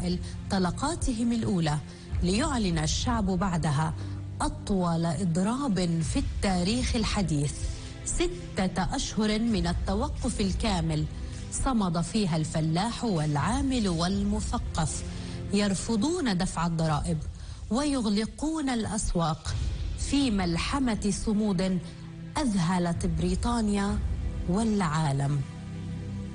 أوائل طلقاتهم الأولى، ليعلن الشعب بعدها أطول إضراب في التاريخ الحديث، 6 أشهر من التوقف الكامل صمد فيها الفلاح والعامل والمثقف، يرفضون دفع الضرائب ويغلقون الأسواق في ملحمة صمود أذهلت بريطانيا والعالم.